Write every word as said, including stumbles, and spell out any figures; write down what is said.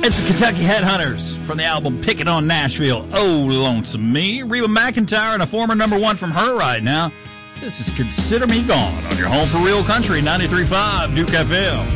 It's the Kentucky Headhunters from the album Pickin' on Nashville. Oh, Lonesome Me. Reba McEntire and a former number one from her right now. This is Consider Me Gone on your home for real country, ninety-three point five Duke F M.